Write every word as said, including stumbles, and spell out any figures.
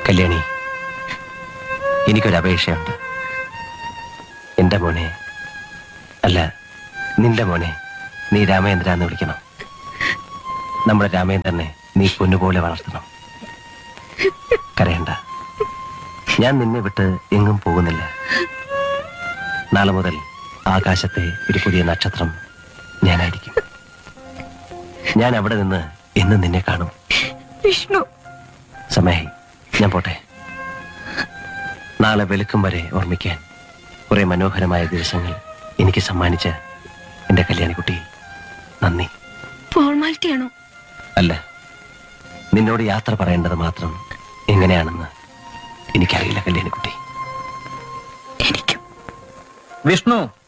കല്യാണി, എനിക്കൊരപേക്ഷയുണ്ട്. എന്റെ മോനെ, അല്ല നിന്റെ മോനെ, നീ രാമേന്ദ്ര എന്ന് വിളിക്കണം. നമ്മുടെ രാമേന്ദ്രനെ നീ പൊന്നുപോലെ വളർത്തണം. കരയണ്ട, ഞാൻ നിന്നെ വിട്ട് എങ്ങും പോകുന്നില്ല. നാളെ മുതൽ ആകാശത്തെ ഒരു പുതിയ നക്ഷത്രം ഞാനായിരിക്കും. ഞാൻ അവിടെ നിന്ന് എന്നും നിന്നെ കാണും. വിഷ്ണു, സമയായി, ഞാൻ പോട്ടെ. നാളെ വെളുക്കും വരെ ഓർമ്മിക്കാൻ കുറെ മനോഹരമായ ദിവസങ്ങൾ എനിക്ക് സമ്മാനിച്ച എന്റെ കല്യാണിക്കുട്ടി, നന്ദി. ഫോർമാലിറ്റി ആണോ? അല്ല, നിന്നോട് യാത്ര പറയേണ്ടത് മാത്രം എങ്ങനെയാണെന്ന് എനിക്കറിയില്ല കല്യാണിക്കുട്ടി. എനിക്കും. വിഷ്ണു,